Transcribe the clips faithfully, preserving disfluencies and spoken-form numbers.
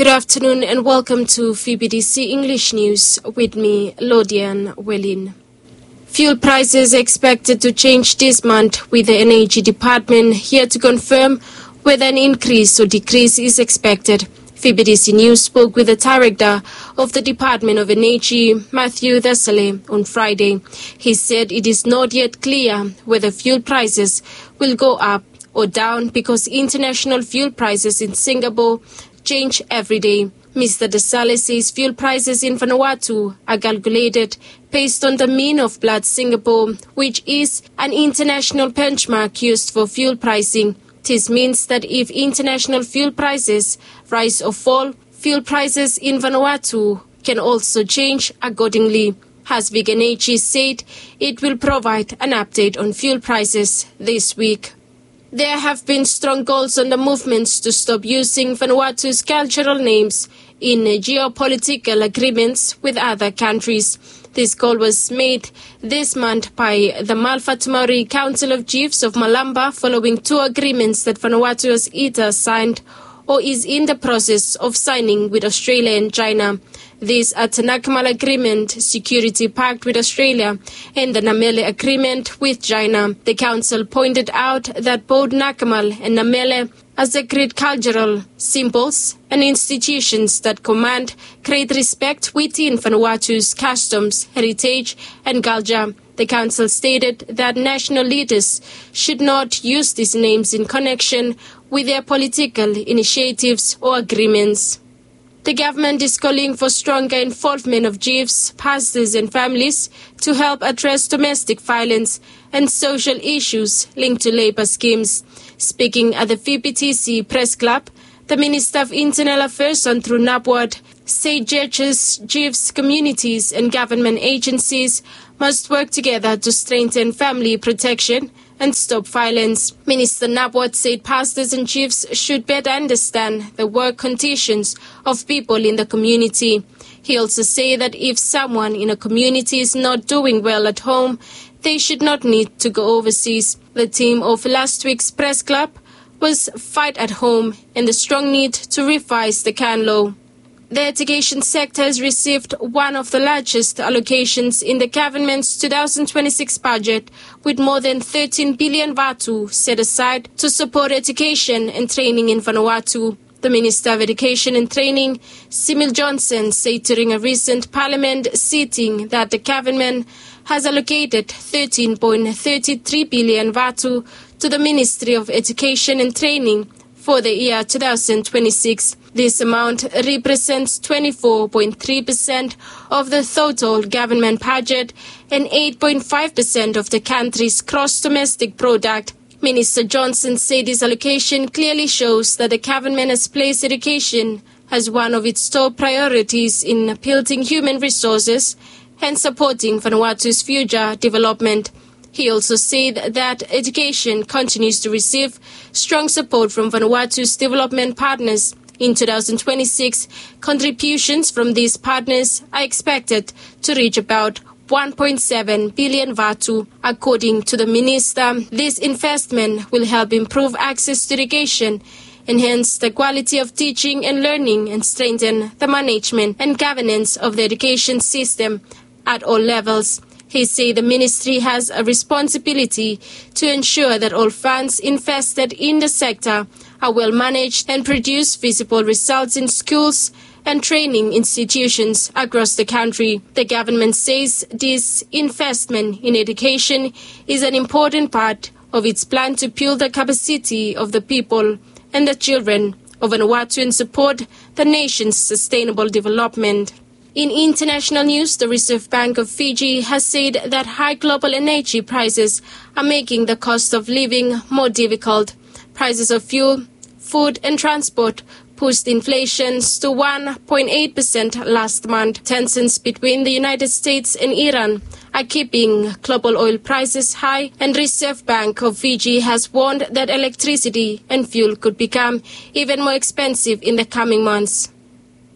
Good afternoon and welcome to V B D C English News with me, Lodian Welin. Fuel prices are expected to change this month, with the Energy Department here to confirm whether an increase or decrease is expected. V B D C News spoke with the Director of the Department of Energy, Matthew Thesale, on Friday. He said it is not yet clear whether fuel prices will go up or down because international fuel prices in Singapore change every day. Mister Thesale says fuel prices in Vanuatu are calculated based on the mean of Platts Singapore, which is an international benchmark used for fuel pricing. This means that if international fuel prices rise or fall, fuel prices in Vanuatu can also change accordingly. Hasvik Energy said it will provide an update on fuel prices this week. There have been strong calls on the movements to stop using Vanuatu's cultural names in geopolitical agreements with other countries. This call was made this month by the Malfat Maori Council of Chiefs of Malamba following two agreements that Vanuatu has either signed or is in the process of signing with Australia and China. This are the Nakamal Agreement Security Pact with Australia and the Namele Agreement with China. The Council pointed out that both Nakamal and Namele as the great cultural symbols and institutions that command great respect within Vanuatu's customs, heritage and culture. The Council stated that national leaders should not use these names in connection with their political initiatives or agreements. The government is calling for stronger involvement of chiefs, pastors and families to help address domestic violence and social issues linked to labour schemes. Speaking at the V B T C Press Club, the Minister of Internal Affairs, Andrew Nabwat, said churches, chiefs, communities and government agencies must work together to strengthen family protection and stop violence. Minister Nabwat said pastors and chiefs should better understand the work conditions of people in the community. He also said that if someone in a community is not doing well at home, they should not need to go overseas. The theme of last week's press club was Fight at Home and the strong need to revise the Can Law. The education sector has received one of the largest allocations in the government's two thousand twenty-six budget, with more than thirteen billion Vatu set aside to support education and training in Vanuatu. The Minister of Education and Training, Simil Johnson, said during a recent Parliament sitting that the government has allocated thirteen point three three billion Vatu to the Ministry of Education and Training for the year two thousand twenty-six. This amount represents twenty-four point three percent of the total government budget and eight point five percent of the country's gross domestic product. Minister Johnson said this allocation clearly shows that the government has placed education as one of its top priorities in building human resources and supporting Vanuatu's future development. He also said that education continues to receive strong support from Vanuatu's development partners. In two thousand twenty-six, contributions from these partners are expected to reach about one point seven billion Vatu. According to the minister, this investment will help improve access to education, enhance the quality of teaching and learning, and strengthen the management and governance of the education system at all levels. He said the ministry has a responsibility to ensure that all funds invested in the sector are well managed and produce visible results in schools and training institutions across the country. The government says this investment in education is an important part of its plan to build the capacity of the people and the children of Vanuatu and support the nation's sustainable development. In international news, the Reserve Bank of Fiji has said that high global energy prices are making the cost of living more difficult. Prices of fuel, food and transport pushed inflation to one point eight percent last month. Tensions between the United States and Iran are keeping global oil prices high, and Reserve Bank of Fiji has warned that electricity and fuel could become even more expensive in the coming months.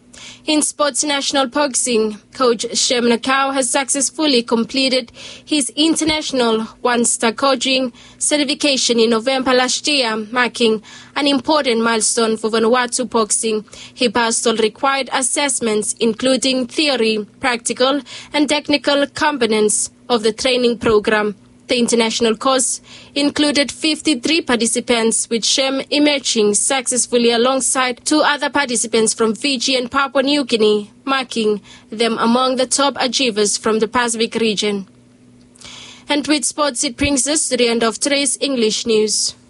In sports national boxing, coach Shem Nakau has successfully completed his international one-star coaching certification in November last year, marking an important milestone for Vanuatu boxing. He passed all required assessments, including theory, practical, and technical components of the training program. The international course included fifty-three participants, with Shem emerging successfully alongside two other participants from Fiji and Papua New Guinea, marking them among the top achievers from the Pacific region. And with sports, it brings us to the end of today's English news.